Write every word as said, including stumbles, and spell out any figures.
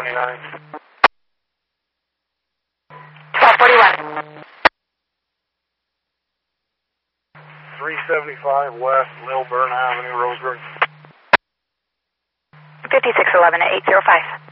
seventy-nine. twelve forty-one. three seventy-five West Lilburn Avenue, Roseburg. fifty-six eleven at eight zero five.